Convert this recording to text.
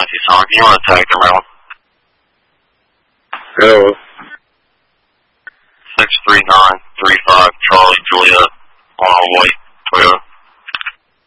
Tucson. You want to tag them out? Hello. 63935 Charlie Juliet on a white